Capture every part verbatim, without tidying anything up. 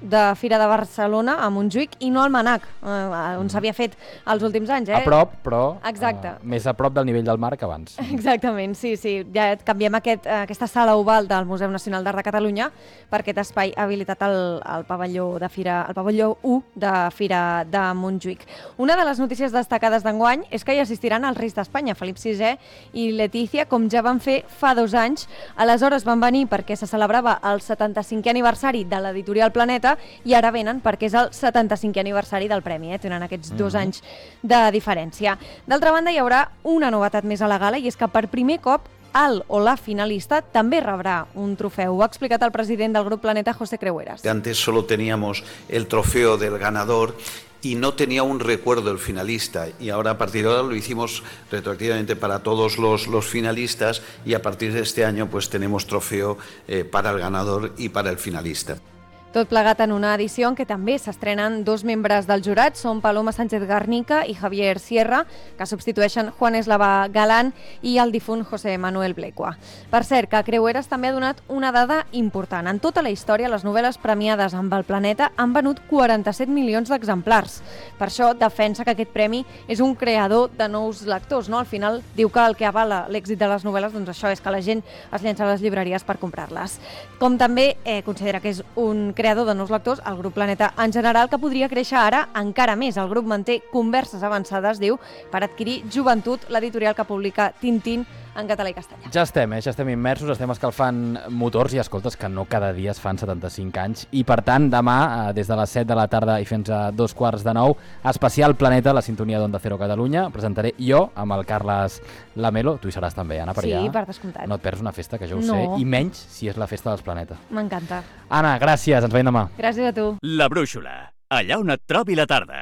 de Fira de Barcelona, a Montjuïc, i no al Manac, eh, on s'havia fet els últims anys. Eh? A prop, però Exacte. Uh, més a prop del nivell del mar que abans. Exactament, sí, sí. Ja canviem aquest, aquesta sala oval del Museu Nacional d'Art de Catalunya per aquest espai habilitat al, al pavelló de Fira, al pavelló u de Fira de Montjuïc. Una de les notícies destacades d'enguany és que hi assistiran els reis d'Espanya, Felip sisè i Letícia, com ja van fer fa dos anys. Aleshores van venir perquè se celebrava el setanta-cinquè aniversari de l'editorial Planeta i ara venen perquè és el setanta-cinquè aniversari del premi, eh? Tenen aquests dos mm-hmm. anys de diferència. D'altra banda, hi haurà una novetat més a la gala i és que per primer cop el o la finalista també rebrà un trofeu. Ho ha explicat el president del grup Planeta, José Creueras. Antes solo teníamos el trofeo del ganador y no tenía un recuerdo el finalista, y ahora a partir de ahora lo hicimos retroactivamente para todos los, los finalistas, y a partir de este año pues tenemos trofeo eh, para el ganador y para el finalista. Tot plegat en una edició en què també s'estrenen dos membres del jurat, són Paloma Sánchez Garnica i Javier Sierra, que substitueixen Juan Eslava Galán i el difunt José Manuel Blecua. Per cert, que Creueras també ha donat una dada important. En tota la història, les novel·les premiades amb el Planeta han venut quaranta-set milions d'exemplars. Per això defensa que aquest premi és un creador de nous lectors, no? Al final diu que el que avala l'èxit de les novel·les, doncs això és que la gent es llença a les llibreries per comprar-les. Com també eh, considera que és un creador de nous lectors, el grup Planeta en general, que podria créixer ara encara més. El grup manté converses avançades, diu, per adquirir Joventut, l'editorial que publica Tintín en català i castellà. Ja estem, eh? ja estem immersos, estem escalfant motors i escoltes que no cada dia es fan setanta-cinc anys i per tant demà, des de les set de la tarda i fins a dos quarts de nou, especial Planeta, la sintonia d'Onda Cero Catalunya, presentaré jo amb el Carles Lamelo, tu hi seràs també, Anna, per allà. Sí, per descomptat. No et perds una festa, que jo ho no. sé, i menys si és la festa dels Planeta. M'encanta. Anna, gràcies, ens veiem demà. Gràcies a tu. La Brúixola, allà on et trobi la tarda.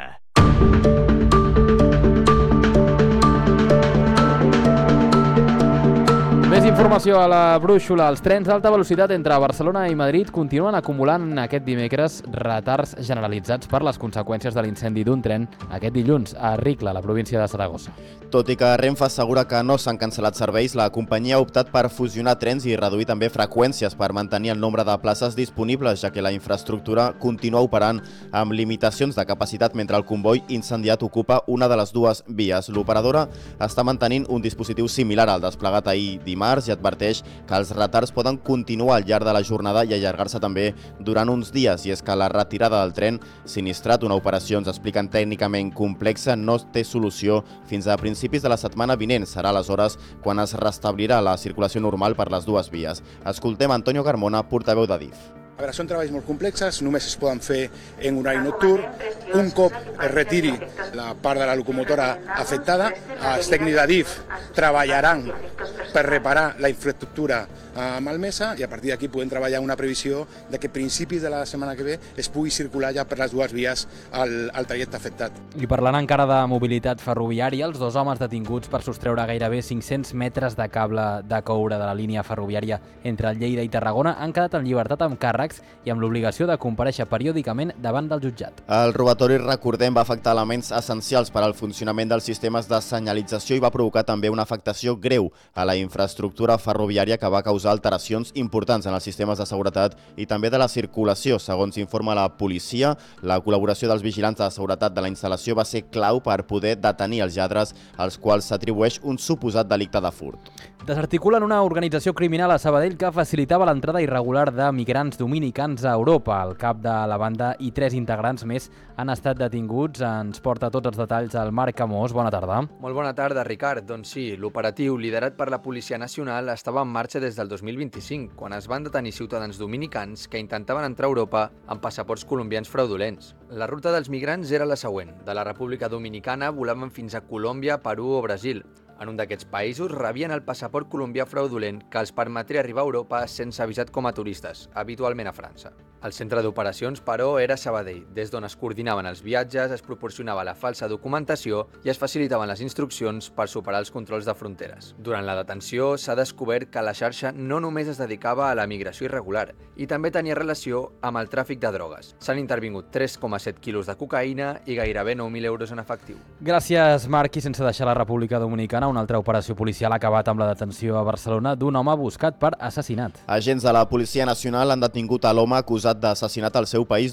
Més informació a la Brúixola. Els trens d'alta velocitat entre Barcelona i Madrid continuen acumulant aquest dimecres retards generalitzats per les conseqüències de l'incendi d'un tren aquest dilluns a Ricla, a la província de Saragossa. Tot i que Renfe assegura que no s'han cancel·lat serveis, la companyia ha optat per fusionar trens i reduir també freqüències per mantenir el nombre de places disponibles, ja que la infraestructura continua operant amb limitacions de capacitat mentre el comboi incendiat ocupa una de les dues vies. L'operadora està mantenint un dispositiu similar al desplegat ahir dimarts i adverteix que els retards poden continuar al llarg de la jornada i allargar-se també durant uns dies. I és que la retirada del tren sinistrat, una operació, ens expliquen, tècnicament complexa, no té solució fins a principis de la setmana vinent. Serà aleshores quan es restablirà la circulació normal per les dues vies. Escoltem Antonio Carmona, portaveu d'Adif. A veure, són treballs molt complexes, només es poden fer en horari nocturn. Un cop es retiri la part de la locomotora afectada, els tècnics d'Adif treballaran per reparar la infraestructura malmesa i a partir d'aquí podem treballar una previsió de que a principis de la setmana que ve es pugui circular ja per les dues vies al, al trajecte afectat. I parlant encara de mobilitat ferroviària, els dos homes detinguts per sostreure gairebé cinc-cents metres de cable de coure de la línia ferroviària entre Lleida i Tarragona han quedat en llibertat amb càrrecs i amb l'obligació de comparèixer periòdicament davant del jutjat. El robatori, recordem, va afectar elements essencials per al funcionament dels sistemes de senyalització i va provocar també una afectació greu a la infraestructura ferroviària que va causar alteracions importants en els sistemes de seguretat i també de la circulació. Segons informa la policia, la col·laboració dels vigilants de seguretat de la instal·lació va ser clau per poder detenir els lladres als quals s'atribueix un suposat delicte de furt. Desarticulen una organització criminal a Sabadell que facilitava l'entrada irregular de migrants dominicans a Europa. El cap de la banda i tres integrants més han estat detinguts. Ens porta tots els detalls el Marc Amós. Bona tarda. Molt bona tarda, Ricard. Doncs sí, l'operatiu liderat per la Policia Nacional estava en marxa des del dos mil vint-i-cinc, quan es van detenir ciutadans dominicans que intentaven entrar a Europa amb passaports colombians fraudulents. La ruta dels migrants era la següent. De la República Dominicana volaven fins a Colòmbia, Perú o Brasil. En un d'aquests països rebien el passaport colombià fraudulent que els permetria arribar a Europa sense avisat com a turistes, habitualment a França. El centre d'operacions, però, era Sabadell, des d'on es coordinaven els viatges, es proporcionava la falsa documentació i es facilitaven les instruccions per superar els controls de fronteres. Durant la detenció s'ha descobert que la xarxa no només es dedicava a la migració irregular i també tenia relació amb el tràfic de drogues. S'han intervingut tres coma set quilos de cocaïna i gairebé nou mil euros en efectiu. Gràcies, Marc. I sense deixar la República Dominicana, una altra operació policial ha acabat amb la detenció a Barcelona d'un home buscat per assassinat. Agents de la Policia Nacional han detingut a l'home acusat d'assassinat al seu país